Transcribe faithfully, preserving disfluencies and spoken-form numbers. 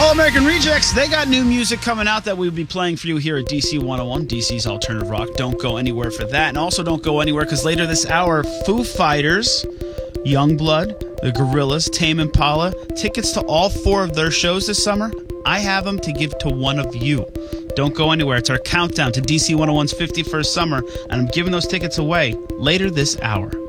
All American Rejects, they got new music coming out that we'll be playing for you here at D C one oh one, D C's Alternative Rock. Don't go anywhere for that. And also don't go anywhere because later this hour, Foo Fighters, Youngblood, The Gorillaz, Tame Impala, tickets to all four of their shows this summer, I have them to give to one of you. Don't go anywhere. It's our countdown to D C one oh one's fifty-first summer, and I'm giving those tickets away later this hour.